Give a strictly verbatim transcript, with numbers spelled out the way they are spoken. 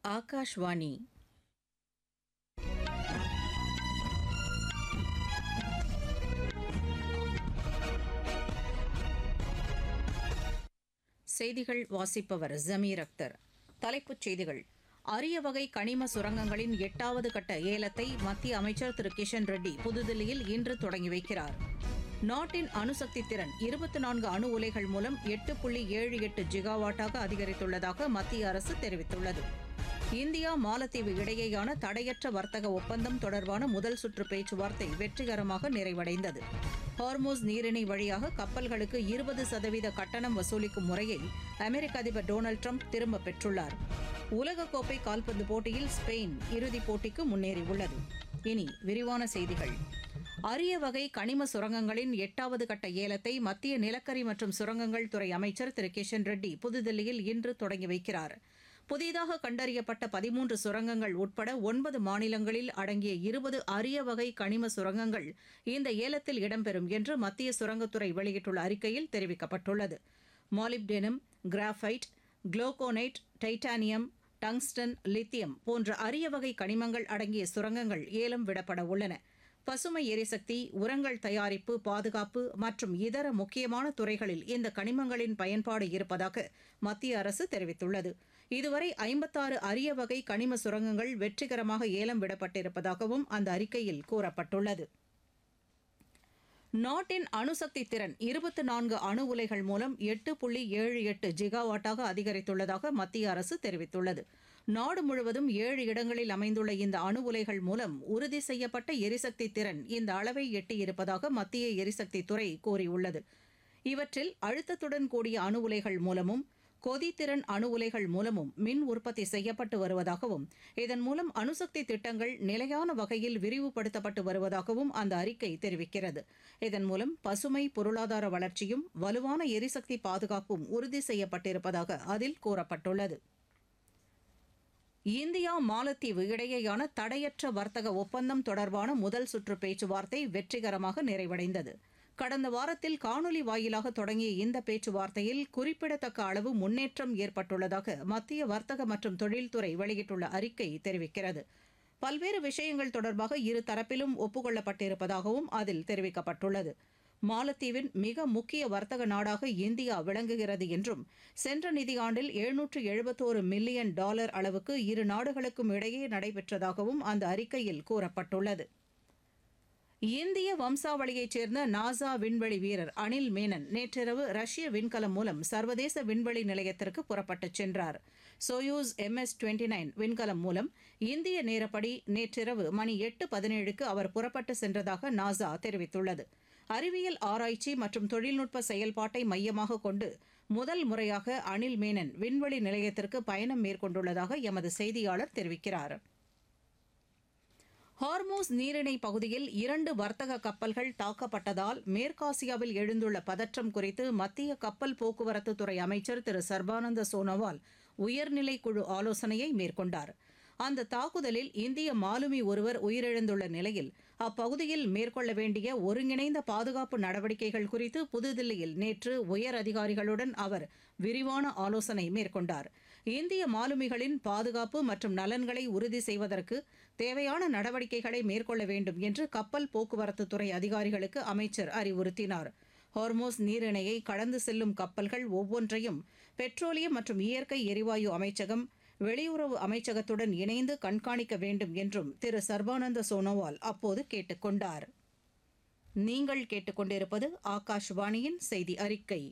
ஆகாஷ்வாணி. செய்திகள் வாசிப்பவர் ஜமீர் அக்தர். தலைப்புச் செய்திகள்: அரிய வகை கனிம சுரங்கங்களின் எட்டாவது கட்ட ஏலத்தை மத்திய அமைச்சர் திரு கிஷன் ரெட்டி புதுதில்லியில் இன்று தொடங்கி வைக்கிறார். நாட்டின் அணுசக்தி திறன் இருபத்தி நான்கு அணு உலைகள் மூலம் எட்டு புள்ளி ஏழு எட்டு ஜிகாவாட்டாக அதிகரித்துள்ளதாக மத்திய அரசு தெரிவித்துள்ளது. இந்தியா மாலத்தீவு இடையேயான தடையற்ற வர்த்தக ஒப்பந்தம் தொடர்பான முதல் சுற்று பேச்சுவார்த்தை வெற்றிகரமாக நிறைவடைந்தது. ஹார்மோஸ் நீரிணை வழியாக கப்பல்களுக்கு இருபது சதவீத கட்டணம் வசூலிக்கும் முறையை அமெரிக்க அதிபர் டொனால்டு ட்ரம்ப் திரும்பப் பெற்றுள்ளார். உலகக்கோப்பை கால்பந்து போட்டியில் ஸ்பெயின் இறுதிப் போட்டிக்கு முன்னேறியுள்ளது. இனி விரிவான செய்திகள். அரிய வகை கனிம சுரங்கங்களின் எட்டாவது கட்ட ஏலத்தை மத்திய நிலக்கரி மற்றும் சுரங்கங்கள் துறை அமைச்சர் திரு கிஷன் ரெட்டி புதுதில்லியில் இன்று தொடங்கி வைக்கிறார். புதிதாக கண்டறியப்பட்ட பதிமூன்று சுரங்கங்கள் உட்பட ஒன்பது மாநிலங்களில் அடங்கிய இருபது அரிய வகை கனிம சுரங்கங்கள் இந்த ஏலத்தில் இடம்பெறும் என்று மத்திய சுரங்கத்துறை வெளியிட்டுள்ள அறிக்கையில் தெரிவிக்கப்பட்டுள்ளது. Molybdenum, graphite, glauconite, titanium, tungsten, lithium போன்ற அரிய வகை கனிமங்கள் அடங்கிய சுரங்கங்கள் ஏலம் விடப்பட உள்ளன. பசுமை எரிசக்தி, உரங்கள் தயாரிப்பு, பாதுகாப்பு மற்றும் இதர முக்கியமான துறைகளில் இந்த கனிமங்களின் பயன்பாடு இருப்பதாக மத்திய அரசு தெரிவித்துள்ளது. இதுவரை ஐம்பத்தாறு அரிய வகை கனிம சுரங்கங்கள் வெற்றிகரமாக ஏலம் விடப்பட்டிருப்பதாகவும் அந்த அறிக்கையில் கூறப்பட்டுள்ளது. நாட்டின் அணுசக்தி திறன் இருபத்தி நான்கு அணு உலைகள் மூலம் எட்டு புள்ளி ஏழு எட்டு ஜிகாவாட்டாக அதிகரித்துள்ளதாக மத்திய அரசு தெரிவித்துள்ளது. நாடு முழுவதும் ஏழு இடங்களில் அமைந்துள்ள இந்த அணு உலைகள் மூலம் உறுதி செய்யப்பட்ட எரிசக்தி திறன் இந்த அளவை எட்டியிருப்பதாக மத்திய எரிசக்தி துறை கூறியுள்ளது. இவற்றில் அழுத்தத்துடன் கூடிய அணு உலைகள் மூலமும் கொதித்திறன் அணு உலைகள் மூலமும் மின் உற்பத்தி செய்யப்பட்டு வருவதாகவும் இதன் மூலம் அணுசக்தி திட்டங்கள் நிலையான வகையில் விரிவுபடுத்தப்பட்டு வருவதாகவும் அந்த அறிக்கை தெரிவிக்கிறது. இதன் மூலம் பசுமை பொருளாதார வளர்ச்சியும் வலுவான எரிசக்தி பாதுகாப்பும் உறுதி செய்யப்பட்டிருப்பதாக அதில் கூறப்பட்டுள்ளது. இந்தியா மாலத்தீவு இடையேயான தடையற்ற வர்த்தக ஒப்பந்தம் தொடர்பான முதல் சுற்று பேச்சுவார்த்தை வெற்றிகரமாக நிறைவடைந்தது. கடந்த வாரத்தில் காணொலி வாயிலாக தொடங்கிய இந்த பேச்சுவார்த்தையில் குறிப்பிடத்தக்க அளவு முன்னேற்றம் ஏற்பட்டுள்ளதாக மத்திய வர்த்தக மற்றும் தொழில்துறை வெளியிட்டுள்ள அறிக்கை தெரிவிக்கிறது. பல்வேறு விஷயங்கள் தொடர்பாக இரு தரப்பிலும் ஒப்புக்கொள்ளப்பட்டிருப்பதாகவும் அதில் தெரிவிக்கப்பட்டுள்ளது. மாலத்தீவின் மிக முக்கிய வர்த்தக நாடாக இந்தியா விளங்குகிறது என்றும் சென்ற நிதியாண்டில் எழுநூற்று எழுபத்தோரு மில்லியன் டாலர் அளவுக்கு இரு நாடுகளுக்கும் இடையே நடைபெற்றதாகவும் அந்த அறிக்கையில் கூறப்பட்டுள்ளது. இந்திய வம்சாவளியைச் சேர்ந்த நாசா விண்வெளி வீரர் அனில் மேனன் நேற்றிரவு ரஷ்ய விண்கலம் மூலம் சர்வதேச விண்வெளி நிலையத்திற்கு புறப்பட்டுச் சென்றார். சோயூஸ் எம் எஸ் இருபத்தி ஒன்பது விண்கலம் மூலம் இந்திய நேரப்படி நேற்றிரவு மணி எட்டு பதினேழுக்கு அவர் புறப்பட்டு சென்றதாக நாசா தெரிவித்துள்ளது. அறிவியல் ஆராய்ச்சி மற்றும் தொழில்நுட்ப செயல்பாட்டை மையமாக கொண்டு முதல் முறையாக அனில் மேனன் விண்வெளி நிலையத்திற்கு பயணம் மேற்கொண்டுள்ளதாக எமது செய்தியாளர் தெரிவிக்கிறார். ஹார்மோஸ் நீரிணை பகுதியில் இரண்டு வர்த்தக கப்பல்கள் தாக்கப்பட்டதால் மேற்காசியாவில் எழுந்துள்ள பதற்றம் குறித்து மத்திய கப்பல் போக்குவரத்து துறை அமைச்சர் திரு சர்பானந்த சோனோவால் உயர்நிலை குழு ஆலோசனையை மேற்கொண்டார். அந்த தாக்குதலில் இந்திய மாலுமி ஒருவர் உயிரிழந்துள்ள நிலையில் அப்பகுதியில் மேற்கொள்ள வேண்டிய ஒருங்கிணைந்த பாதுகாப்பு நடவடிக்கைகள் குறித்து புதுதில்லியில் நேற்று உயர் அதிகாரிகளுடன் அவர் விரிவான ஆலோசனை மேற்கொண்டார். இந்திய மாலுமிகளின் பாதுகாப்பு மற்றும் நலன்களை உறுதி செய்வதற்கு தேவையான நடவடிக்கைகளை மேற்கொள்ள வேண்டும் என்று கப்பல் போக்குவரத்து துறை அதிகாரிகளுக்கு அமைச்சர் அறிவுறுத்தினார். ஹார்மோஸ் நீரிணையை கடந்து செல்லும் கப்பல்கள் ஒவ்வொன்றையும் பெட்ரோலியம் மற்றும் இயற்கை எரிவாயு அமைச்சகம், வெளியுறவு அமைச்சகத்துடன் இணைந்து கண்காணிக்க வேண்டும் என்றும் திரு சர்பானந்த சோனோவால் அப்போது கேட்டுக் கொண்டார். நீங்கள் கேட்டுக்கொண்டிருப்பது ஆகாஷ்வாணியின் செய்தி அறிக்கை.